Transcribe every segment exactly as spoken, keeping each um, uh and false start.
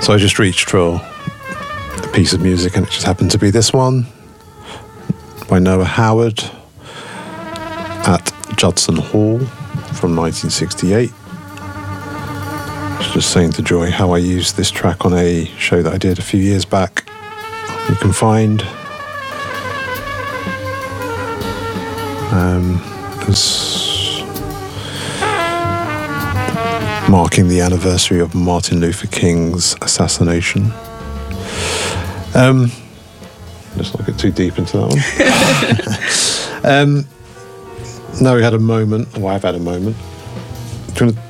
So I just reached for a piece of music and it just happened to be this one by Noah Howard at Judson Hall from nineteen sixty-eight. I was just saying to Joy how I used this track on a show that I did a few years back. You can find um, as marking the anniversary of Martin Luther King's assassination. Um, let's not get too deep into that one. um, no, we had a moment. Well, I've had a moment. Do you want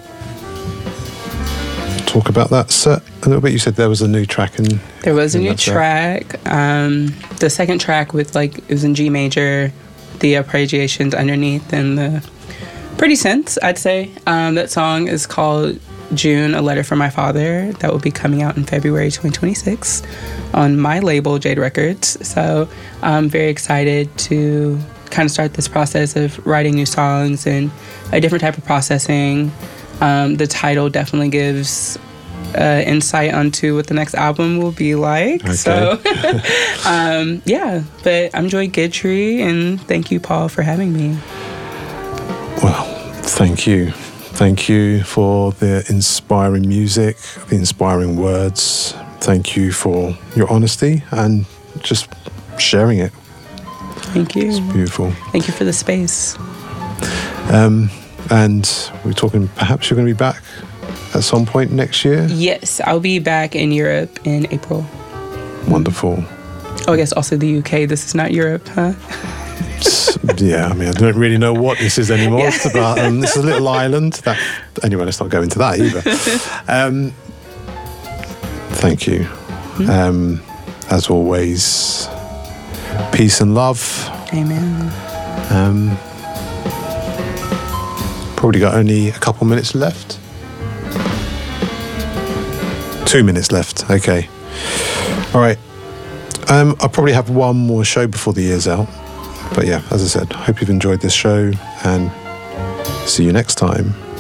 to talk about that set a little bit? You said there was a new track in. There was a in new track. Um, the second track with like it was in G major, the arpeggiations underneath, and the pretty synths, I'd say. Um, that song is called June, A Letter from My Father. That will be coming out in February twenty twenty-six on my label, Jade Records. So I'm very excited to kind of start this process of writing new songs and a different type of processing. Um, the title definitely gives uh, insight onto what the next album will be like. Okay. So, um, yeah, but I'm Joy Guidry, and thank you, Paul, for having me. Well, thank you. Thank you for the inspiring music, the inspiring words. Thank you for your honesty and just sharing it. Thank you. It's beautiful. Thank you for the space. Um, and we're talking, perhaps you're going to be back at some point next year? Yes, I'll be back in Europe in April. Wonderful. Oh, I guess also the U K. This is not Europe, huh? Yeah, I mean, I don't really know what this is anymore. Yeah. It's about, um, this is a little island. That Anyway, let's not go into that either. Um, thank you. Mm-hmm. Um, as always, peace and love. Amen. Um, probably got only a couple minutes left. Two minutes left. Okay. All right. Um, I'll probably have one more show before the year's out. But yeah, as I said, hope you've enjoyed this show and see you next time.